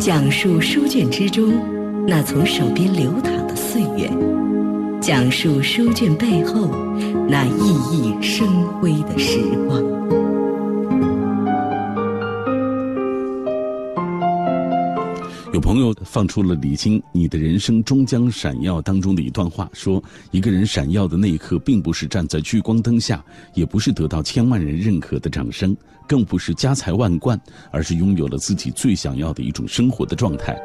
讲述书卷之中那从手边流淌的岁月，讲述书卷背后那熠熠生辉的时光。 有朋友放出了李菁《你的人生终将闪耀》当中的一段话，说一个人闪耀的那一刻，并不是站在聚光灯下，也不是得到千万人认可的掌声，更不是家财万贯，而是拥有了自己最想要的一种生活的状态。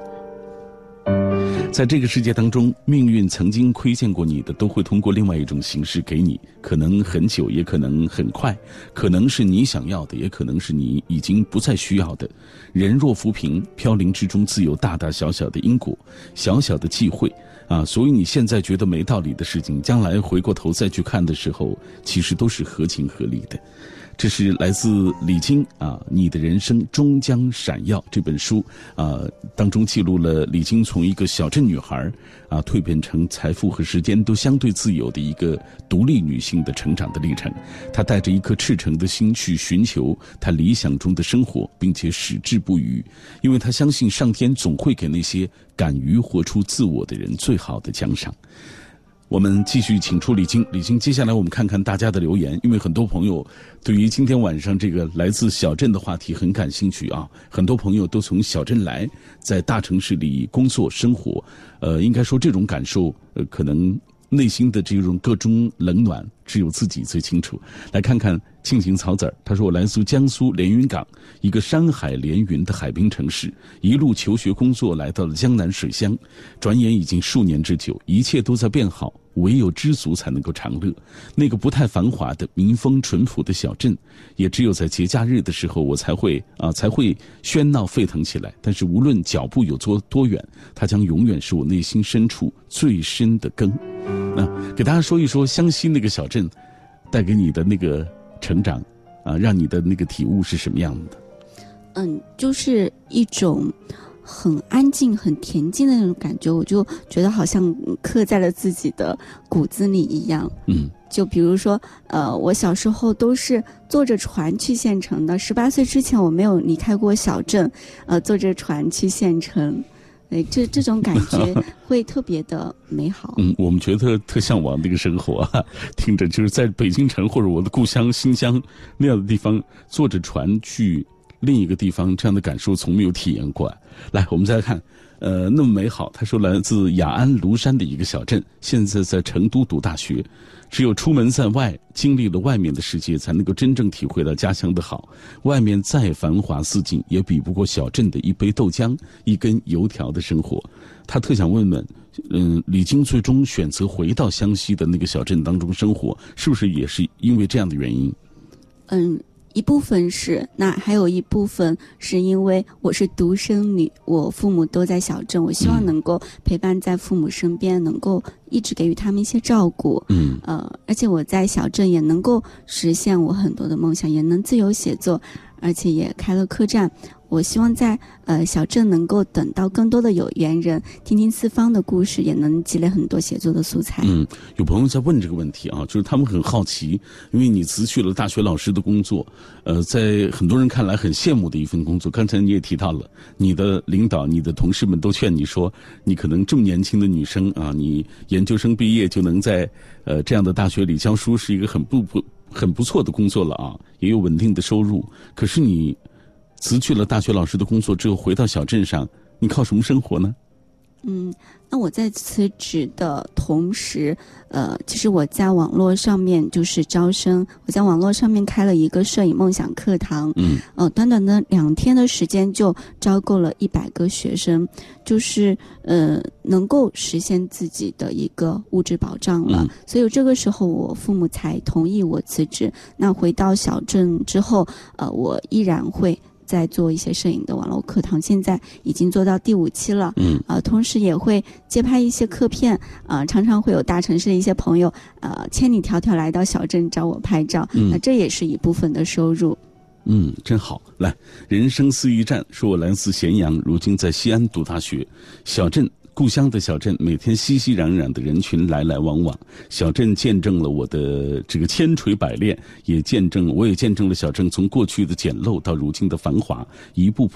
在这个世界当中，命运曾经亏欠过你的，都会通过另外一种形式给你，可能很久，也可能很快，可能是你想要的，也可能是你已经不再需要的。人若浮萍，飘零之中自有大大小小的因果，小小的忌讳啊，所以你现在觉得没道理的事情，将来回过头再去看的时候，其实都是合情合理的。这是来自李菁啊，《你的人生终将闪耀》这本书当中记录了李菁从一个小镇女孩蜕变成财富和时间都相对自由的一个独立女性的成长的历程。她带着一颗赤诚的心去寻求她理想中的生活，并且矢志不渝，因为她相信上天总会给那些敢于活出自我的人最好的奖赏。我们继续请出李菁，接下来我们看看大家的留言，因为很多朋友对于今天晚上这个来自小镇的话题很感兴趣啊，很多朋友都从小镇来，在大城市里工作生活，应该说这种感受，可能内心的这种各种冷暖，只有自己最清楚。来看看庆幸草籽儿，他说我来自江苏连云港，一个山海连云的海滨城市，一路求学工作来到了江南水乡，转眼已经数年之久，一切都在变好，唯有知足才能够长乐。那个不太繁华的民风淳朴的小镇，也只有在节假日的时候，我才会喧闹沸腾起来。但是无论脚步有多远，它将永远是我内心深处最深的根。给大家说一说湘西那个小镇带给你的那个成长让你的那个体悟是什么样的？ 就是一种很安静很恬静的那种感觉，我就觉得好像刻在了自己的骨子里一样。就比如说我小时候都是坐着船去县城的，18岁之前我没有离开过小镇，坐着船去县城，这种感觉会特别的美好。 我们觉得特向往这个生活啊，听着就是在北京城或者我的故乡新乡那样的地方，坐着船去另一个地方，这样的感受从没有体验过。来，我们再来看那么美好。他说来自雅安庐山的一个小镇，现在在成都读大学，只有出门在外，经历了外面的世界，才能够真正体会到家乡的好。外面再繁华似锦，也比不过小镇的一杯豆浆一根油条的生活。他特想问问李菁最终选择回到湘西的那个小镇当中生活，是不是也是因为这样的原因？ 一部分是，那还有一部分是因为我是独生女，我父母都在小镇，我希望能够陪伴在父母身边，能够一直给予他们一些照顾。而且我在小镇也能够实现我很多的梦想，也能自由写作，而且也开了客栈。我希望在小镇能够等到更多的有缘人，听听四方的故事，也能积累很多写作的素材。 有朋友在问这个问题啊，就是他们很好奇，因为你辞去了大学老师的工作，在很多人看来很羡慕的一份工作。刚才你也提到了，你的领导、你的同事们都劝你说，你可能这么年轻的女生啊，你研究生毕业就能在这样的大学里教书，是一个很不错的工作了啊，也有稳定的收入。可是你辞去了大学老师的工作之后，回到小镇上，你靠什么生活呢？ 那我在辞职的同时，其实我在网络上面就是招生，我在网络上面开了一个摄影梦想课堂，短短的2天的时间就招够了100个学生，就是能够实现自己的一个物质保障了。所以这个时候我父母才同意我辞职。那回到小镇之后，我依然会在做一些摄影的网络课堂，现在已经做到第5期了。同时也会接拍一些客片，常常会有大城市的一些朋友千里迢迢来到小镇找我拍照，那这也是一部分的收入。 真好。来，人生思驿站说我来自咸阳，如今在西安读大学。小镇，故乡的小镇，每天熙熙攘攘的人群来来往往，小镇见证了我的这个千锤百炼，我也见证了小镇从过去的简陋到如今的繁华，一步步